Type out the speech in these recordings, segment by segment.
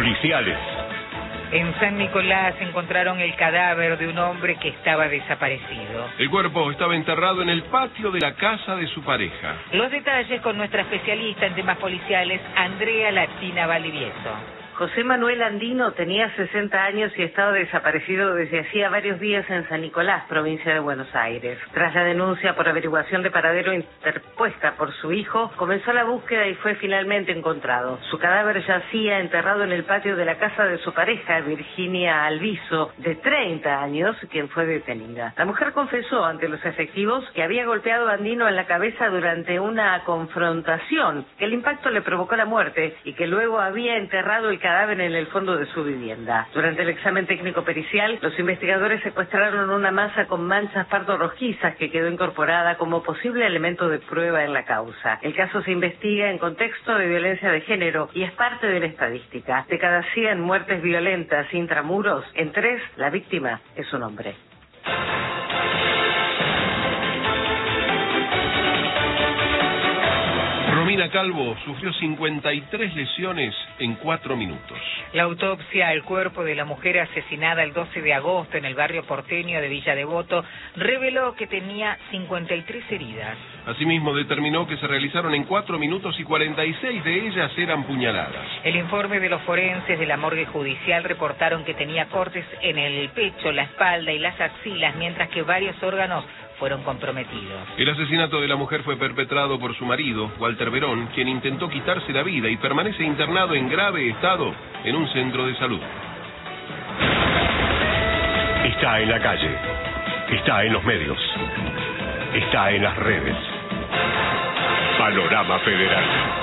policiales. En San Nicolás encontraron el cadáver de un hombre que estaba desaparecido. El cuerpo estaba enterrado en el patio de la casa de su pareja. Los detalles con nuestra especialista en temas policiales, Andrea Latina Valivieso. José Manuel Andino tenía 60 años y estaba desaparecido desde hacía varios días en San Nicolás, provincia de Buenos Aires. Tras la denuncia por averiguación de paradero interpuesta por su hijo, comenzó la búsqueda y fue finalmente encontrado. Su cadáver yacía enterrado en el patio de la casa de su pareja, Virginia Alviso, de 30 años, quien fue detenida. La mujer confesó ante los efectivos que había golpeado a Andino en la cabeza durante una confrontación, que el impacto le provocó la muerte y que luego había enterrado el cadáver en el fondo de su vivienda. Durante el examen técnico pericial, los investigadores secuestraron una masa con manchas pardo rojizas que quedó incorporada como posible elemento de prueba en la causa. El caso se investiga en contexto de violencia de género y es parte de la estadística. De cada 100 muertes violentas intramuros, en 3 la víctima es un hombre. Romina Calvo sufrió 53 lesiones en 4 minutos. La autopsia al cuerpo de la mujer asesinada el 12 de agosto en el barrio porteño de Villa Devoto reveló que tenía 53 heridas. Asimismo, determinó que se realizaron en 4 minutos y 46 de ellas eran puñaladas. El informe de los forenses de la morgue judicial reportaron que tenía cortes en el pecho, la espalda y las axilas, mientras que varios órganos fueron comprometidos. El asesinato de la mujer fue perpetrado por su marido, Walter Verón, quien intentó quitarse la vida y permanece internado en grave estado en un centro de salud. Está en la calle, está en los medios, está en las redes. Panorama Federal.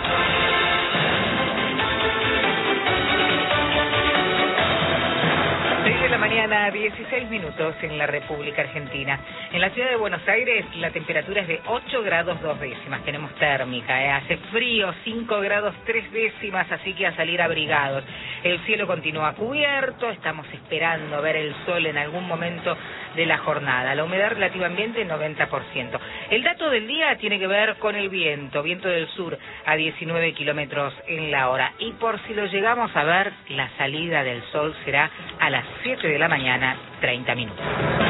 6 de la mañana, 16 minutos en la República Argentina. En la ciudad de Buenos Aires la temperatura es de 8 grados 2 décimas. Tenemos térmica, hace frío, 5 grados 3 décimas, así que a salir abrigados. El cielo continúa cubierto, estamos esperando ver el sol en algún momento de la jornada. La humedad relativa ambiente 90%. El dato del día tiene que ver con el viento del sur a 19 kilómetros en la hora. Y por si lo llegamos a ver, la salida del sol será a las 7 de la mañana, 30 minutos.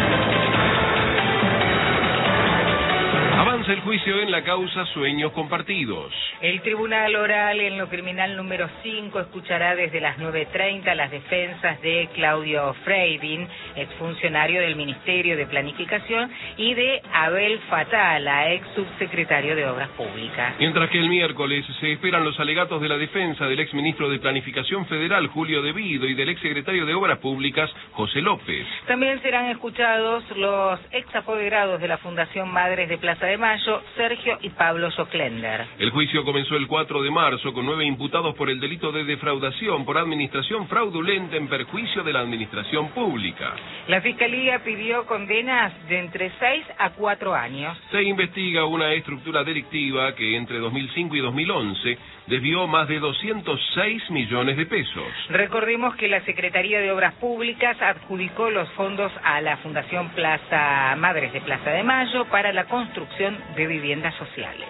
Avanza el juicio en la causa Sueños Compartidos. El Tribunal Oral en lo Criminal número 5 escuchará desde las 9:30 las defensas de Claudio Freidin, exfuncionario del Ministerio de Planificación, y de Abel Fatala, ex subsecretario de Obras Públicas. Mientras que el miércoles se esperan los alegatos de la defensa del exministro de Planificación Federal, Julio De Vido, y del exsecretario de Obras Públicas, José López. También serán escuchados los exapoderados de la Fundación Madres de Plaza de Mayo, Sergio y Pablo Joclender. El juicio comenzó el 4 de marzo con 9 imputados por el delito de defraudación por administración fraudulenta en perjuicio de la administración pública. La Fiscalía pidió condenas de entre 6 a 4 años. Se investiga una estructura delictiva que entre 2005 y 2011 desvió más de 206 millones de pesos. Recordemos que la Secretaría de Obras Públicas adjudicó los fondos a la Fundación Plaza Madres de Plaza de Mayo para la construcción de viviendas sociales.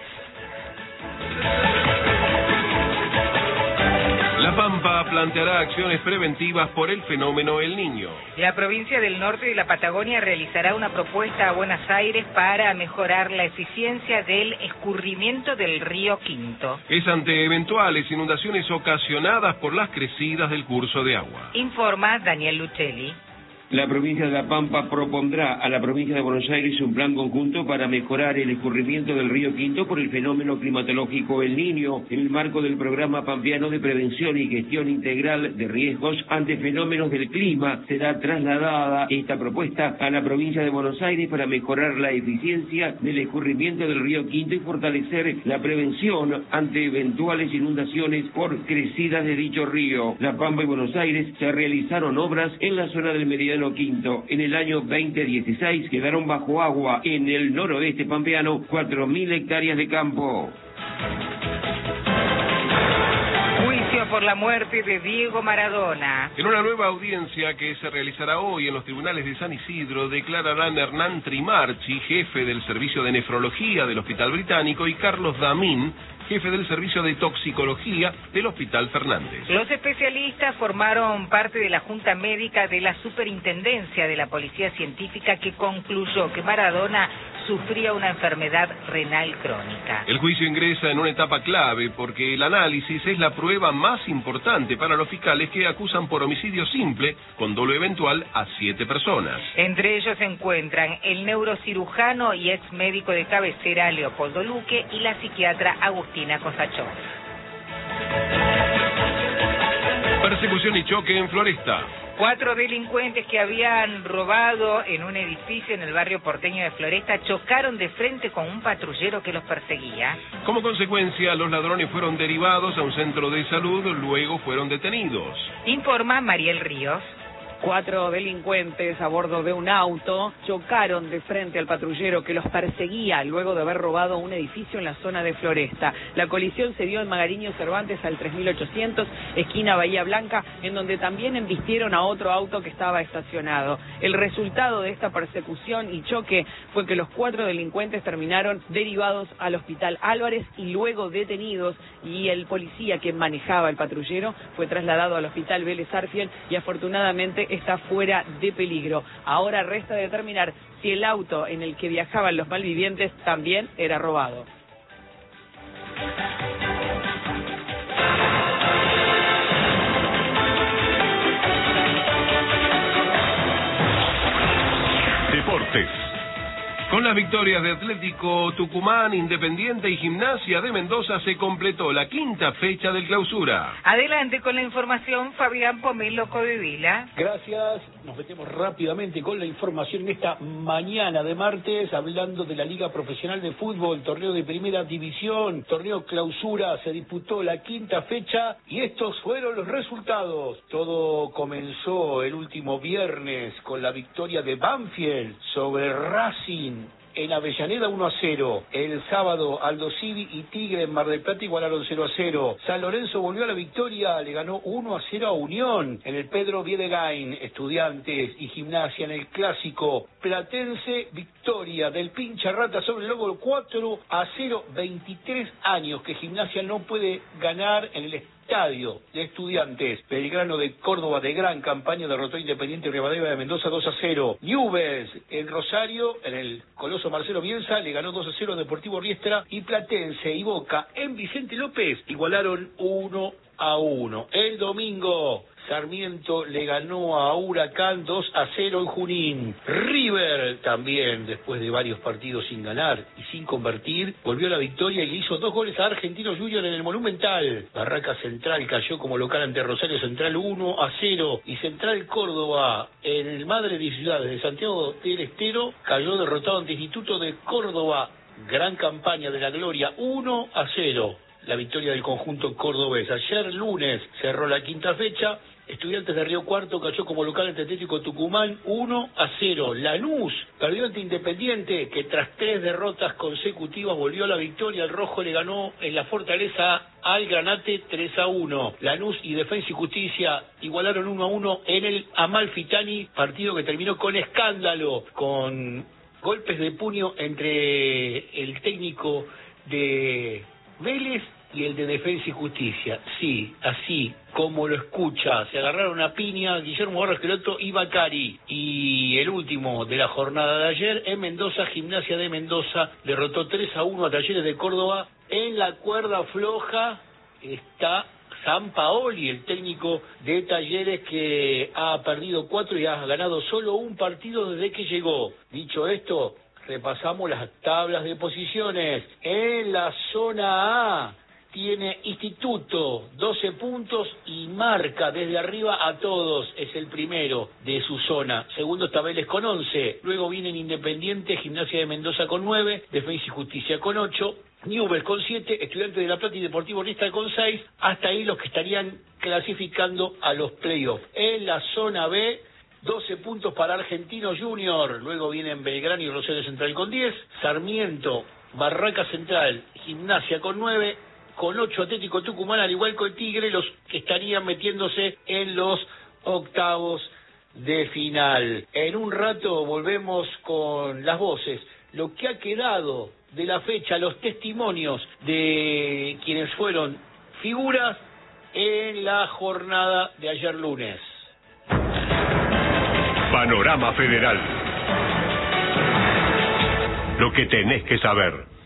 La Pampa planteará acciones preventivas por el fenómeno El Niño. La provincia del norte de la Patagonia realizará una propuesta a Buenos Aires para mejorar la eficiencia del escurrimiento del río Quinto. Es ante eventuales inundaciones ocasionadas por las crecidas del curso de agua. Informa Daniel Luchelli. La provincia de La Pampa propondrá a la provincia de Buenos Aires un plan conjunto para mejorar el escurrimiento del río Quinto por el fenómeno climatológico El Niño, en el marco del programa pampeano de prevención y gestión integral de riesgos ante fenómenos del clima. Será trasladada esta propuesta a la provincia de Buenos Aires para mejorar la eficiencia del escurrimiento del río Quinto y fortalecer la prevención ante eventuales inundaciones por crecidas de dicho río. La Pampa y Buenos Aires se realizaron obras en la zona del Meridiano Quinto. En el año 2016 quedaron bajo agua en el noroeste pampeano 4.000 hectáreas de campo. Juicio por la muerte de Diego Maradona. En una nueva audiencia que se realizará hoy en los tribunales de San Isidro, declararán Hernán Trimarchi, jefe del Servicio de Nefrología del Hospital Británico, y Carlos Damín, jefe del servicio de toxicología del Hospital Fernández. Los especialistas formaron parte de la Junta Médica de la Superintendencia de la Policía Científica que concluyó que Maradona sufría una enfermedad renal crónica. El juicio ingresa en una etapa clave porque el análisis es la prueba más importante para los fiscales que acusan por homicidio simple con dolo eventual a 7 personas. Entre ellos se encuentran el neurocirujano y ex médico de cabecera Leopoldo Luque y la psiquiatra Agustina Cosachov. Persecución y choque en Floresta. 4 delincuentes que habían robado en un edificio en el barrio porteño de Floresta chocaron de frente con un patrullero que los perseguía. Como consecuencia, los ladrones fueron derivados a un centro de salud, luego fueron detenidos. Informa Mariel Ríos. 4 delincuentes a bordo de un auto chocaron de frente al patrullero que los perseguía luego de haber robado un edificio en la zona de Floresta. La colisión se dio en Magariño Cervantes al 3800, esquina Bahía Blanca, en donde también embistieron a otro auto que estaba estacionado. El resultado de esta persecución y choque fue que los 4 delincuentes terminaron derivados al Hospital Álvarez y luego detenidos, y el policía que manejaba el patrullero fue trasladado al Hospital Vélez Arfiel y afortunadamente está fuera de peligro. Ahora resta determinar si el auto en el que viajaban los malvivientes también era robado. Deportes. Con las victorias de Atlético Tucumán, Independiente y Gimnasia de Mendoza se completó la 5ª fecha del Clausura. Adelante con la información, Fabián Pomelo Codevila. Gracias. Nos metemos rápidamente con la información en esta mañana de martes, hablando de la Liga Profesional de Fútbol, torneo de Primera División, torneo Clausura. Se disputó la 5ª fecha y estos fueron los resultados. Todo comenzó el último viernes con la victoria de Banfield sobre Racing en Avellaneda 1-0. El sábado Aldo Civi y Tigre en Mar del Plata igualaron 0-0. San Lorenzo volvió a la victoria, le ganó 1-0 a Unión en el Pedro Viedegain. Estudiantes y Gimnasia en el Clásico Platense, victoria del Pincha Rata sobre el Lobo 4-0. 23 años que Gimnasia no puede ganar en el estadio de Estudiantes. Belgrano de Córdoba, de gran campaña, derrotó a Independiente y Rivadavia de Mendoza 2-0. Newell's en Rosario, en el Coloso Marcelo Bielsa, le ganó 2-0 a Deportivo Riestra, y Platense y Boca en Vicente López igualaron 1-1. El domingo Sarmiento le ganó a Huracán 2-0 en Junín. River también, después de varios partidos sin ganar y sin convertir, volvió a la victoria y le hizo 2 goles a Argentinos Juniors en el Monumental. Barraca Central cayó como local ante Rosario Central 1-0, y Central Córdoba en el Madre de Ciudades de Santiago del Estero cayó derrotado ante Instituto de Córdoba. Gran campaña de la Gloria, 1-0. La victoria del conjunto cordobés. Ayer lunes cerró la 5ª fecha. Estudiantes de Río Cuarto cayó como local ante Atlético Tucumán 1-0. Lanús perdió ante Independiente, que tras 3 derrotas consecutivas volvió a la victoria. El rojo le ganó en la Fortaleza al Granate 3-1. Lanús y Defensa y Justicia igualaron 1-1 en el Amalfitani, partido que terminó con escándalo, con golpes de puño entre el técnico de Vélez y el de Defensa y Justicia. Sí, así como lo escucha, se agarraron a piña Guillermo Barros Esqueloto y Bacari. Y el último de la jornada de ayer, en Mendoza, Gimnasia de Mendoza derrotó 3-1 a Talleres de Córdoba. En la cuerda floja está Sampaoli, el técnico de Talleres, que ha perdido 4 y ha ganado solo un partido desde que llegó. Dicho esto, repasamos las tablas de posiciones. En la zona A tiene Instituto 12 puntos y marca desde arriba a todos, es el primero de su zona. Segundo está Vélez con 11, luego vienen Independiente, Gimnasia de Mendoza con 9, Defensa y Justicia con 8, Newell's con 7, Estudiantes de La Plata y Deportivo Riestra con 6, hasta ahí los que estarían clasificando a los playoffs. En la zona B, 12 puntos para Argentinos Junior, luego vienen Belgrano y Rosario Central con 10, Sarmiento, Barraca Central, Gimnasia con 9, con 8 Atlético Tucumán, al igual que el Tigre, los que estarían metiéndose en los octavos de final. En un rato volvemos con las voces, lo que ha quedado de la fecha, los testimonios de quienes fueron figuras en la jornada de ayer lunes. Panorama Federal. Lo que tenés que saber.